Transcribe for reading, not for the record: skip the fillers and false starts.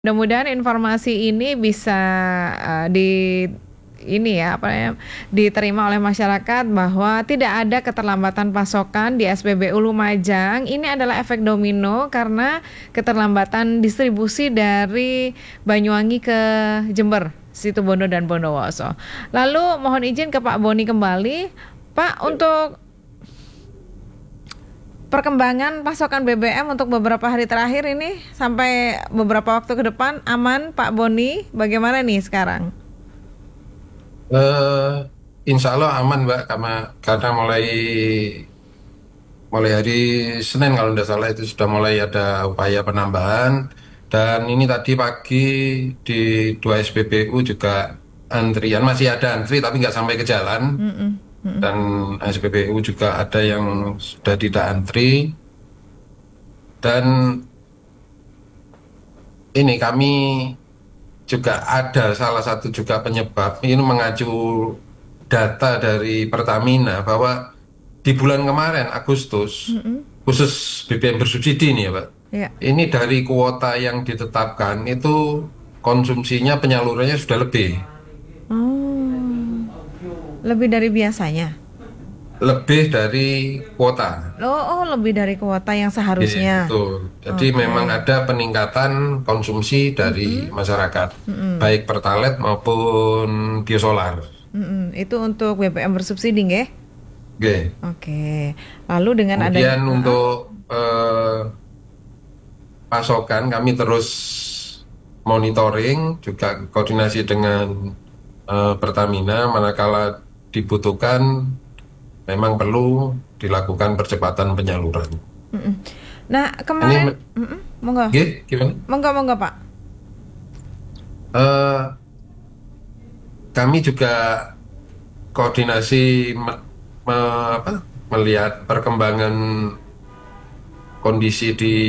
Mudah-mudahan informasi ini bisa di ini ya apa ya diterima oleh masyarakat bahwa tidak ada keterlambatan pasokan di SPBU Lumajang. Ini adalah efek domino karena keterlambatan distribusi dari Banyuwangi ke Jember, Situbondo dan Bondowoso. Lalu mohon izin ke Pak Boni kembali, Pak, untuk perkembangan pasokan BBM untuk beberapa hari terakhir ini sampai beberapa waktu ke depan aman, Pak Boni? Bagaimana nih sekarang? Eh, Insya Allah aman Mbak, karena mulai mulai hari Senin kalau tidak salah itu sudah mulai ada upaya penambahan, dan ini tadi pagi di 2 SPBU juga antrian masih ada antri tapi nggak sampai ke jalan, Mm-mm, mm-mm. dan SPBU juga ada yang sudah tidak antri. Dan ini kami juga ada salah satu juga penyebab ini mengacu data dari Pertamina bahwa di bulan kemarin Agustus, Mm-mm. khusus BBM bersubsidi nih ya Pak, Ya. ini dari kuota yang ditetapkan itu konsumsinya penyalurannya sudah Oh, lebih dari biasanya. lebih dari kuota. Oh, lebih dari kuota yang Ya, seharusnya. betul. Jadi memang Oke. ada peningkatan konsumsi dari Mm-mm, masyarakat, mm-mm, baik Pertalite maupun biosolar. mm-mm. Itu untuk BBM bersubsidi, nggih? Oke. Oke. Lalu dengan adanya, Kemudian untuk pasokan kami terus monitoring, juga koordinasi dengan Pertamina, manakala dibutuhkan memang perlu dilakukan percepatan penyaluran. mm-mm. Nah, Ini, kemarin, monggo, gimana? monggo, Pak. Eh, Kami juga koordinasi melihat perkembangan kondisi di